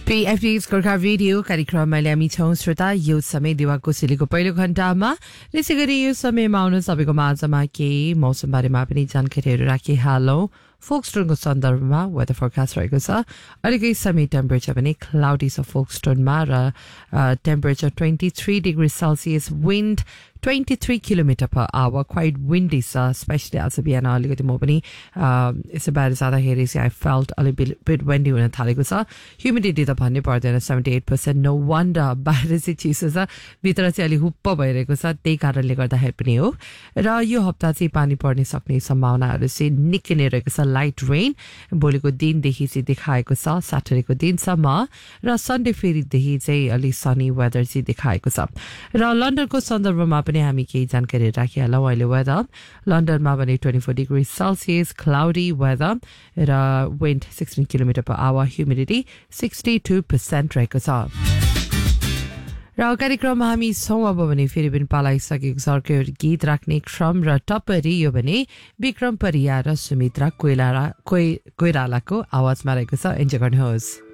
PFD's Gorkha radio कार्यक्रममा ल्यामी छौं श्रोता यो समय दिवाकोसेलीको पहिलो घण्टामा त्यसैगरी यो समयमा आउनु सबैको माझमा केही मौसम बारेमा पनि जानकारीहरू राखिहालौं फोक्सटोनको सन्दर्भमा वेदर फोरकास्ट रहेको छ अहिलेको समय टेम्परेचर पनि क्लाउडी छ फोक्सटोनमा र temperature 23 degree Celsius wind 23 kilometre per hour quite windy especially as बिहान अलिकति म पनि यसो बाहिर जाँदाखेरि चाहिँ I felt a little bit windy हुन थालेको छ ह्युमिडिटी त भन्नै पर्दैन 78% no wonder बाहिर चाहिँ चिसो छ भित्र चाहिँ अलि हुप्प भइरहेको छ त्यही कारणले गर्दाखेरि पनि हो र यो हप्ता चाहिँ पानी पर्ने सक्ने सम्भावनाहरू चाहिँ निकै नै रहेको छ लाइट रेन भोलिको दिनदेखि चाहिँ देखाएको छ सैटरडेको दिनसम्म र सन्डे फेरिदेखि चाहिँ अलि सनी वेदर चाहिँ देखाएको छ र लन्डनको सन्दर्भमा पनि हामी केही जानकारी राखिहालौं अहिले वेदर लन्डनमा भने 24 डिग्री सेल्सियस क्लाउडी वेदर र wind 16 kilometre per hour humidity 62% रहेको छ र कार्यक्रममा हामी छौं अब भने फेरि पनि पालाइसकेको छ अर्को गीत राख्ने क्रम र टप्परी यो भने विक्रम परिया र सुमित्रा कोइरालाको आवाजमा रहेको छ एन्जॉय गर्नुहोस्